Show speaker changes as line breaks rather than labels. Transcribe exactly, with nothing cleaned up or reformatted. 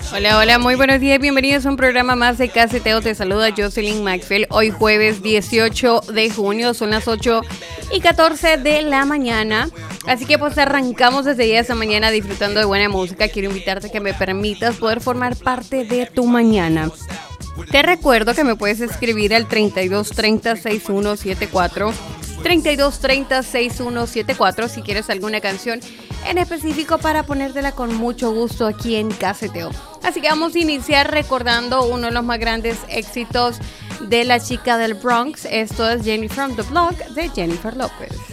Hola, hola, muy buenos días, bienvenidos a un programa más de Caseteo. Te saluda Jocelyn Maxwell. Hoy jueves dieciocho de junio, son las ocho y catorce de la mañana. Así que pues arrancamos desde ya esta mañana disfrutando de buena música. Quiero invitarte a que me permitas poder formar parte de tu mañana. Te recuerdo que me puedes escribir al treinta y dos treinta sesenta y uno setenta y cuatro, treinta y dos treinta sesenta y uno setenta y cuatro si quieres alguna canción en específico para ponértela con mucho gusto aquí en Caseteo. Así que vamos a iniciar recordando uno de los más grandes éxitos de la chica del Bronx. Esto es Jenny from the Block de Jennifer López.